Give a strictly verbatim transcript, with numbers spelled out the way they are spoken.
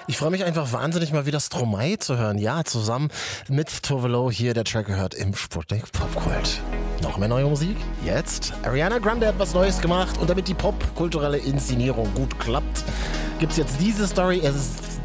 Ich freue mich einfach wahnsinnig mal wieder Stromae zu hören. Ja, zusammen mit Tove Lo hier der Track gehört im Sputnik Popkult. Noch mehr neue Musik? Jetzt? Ariana Grande hat was Neues gemacht und damit die popkulturelle Inszenierung gut klappt, gibt's jetzt diese Story. Es ist